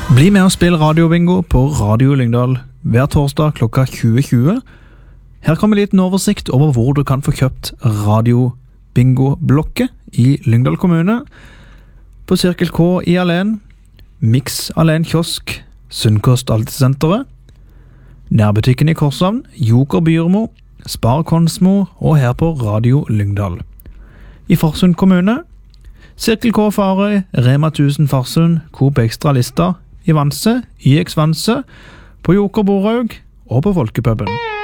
Bli med og spill radiobingo på Radio Lyngdal hver torsdag klokka 20.20. Her kommer en liten oversikt over hvor du kan få kjøpt radiobingo-blokket i Lyngdal kommune. På Cirkel K i Alen, Mix Alen Kiosk, Sunnkost Altesenteret, nærbutikken i Korshavn, Joker Byrmo, Spar Konsmo og her på Radio Lyngdal. I Farsund kommune, Cirkel K Farøy, Rema 1000 Farsund, Coop Extra Lista, i Vanse, YX Vanse, på Joker Boraug og på Folkepuben.